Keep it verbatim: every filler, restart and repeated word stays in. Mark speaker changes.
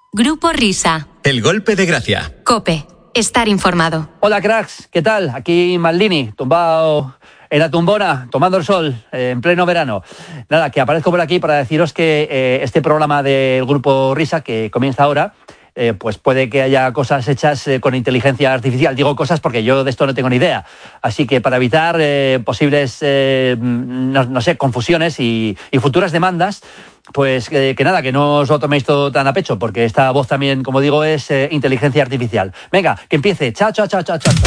Speaker 1: Grupo Risa.
Speaker 2: El golpe de gracia.
Speaker 1: COPE. Estar informado.
Speaker 3: Hola, cracks. ¿Qué tal? Aquí Maldini, tumbado en la tumbona, tomando el sol, eh, en pleno verano. Nada, que aparezco por aquí para deciros que eh, este programa del Grupo Risa, que comienza ahora, eh, pues puede que haya cosas hechas eh, con inteligencia artificial. Digo cosas porque yo de esto no tengo ni idea. Así que para evitar eh, posibles, eh, no, no sé, confusiones y, y futuras demandas, pues eh, que nada, que no os lo toméis todo tan a pecho, porque esta voz también, como digo, es eh, inteligencia artificial. Venga, que empiece. Chao, chao, chao, chao, chao.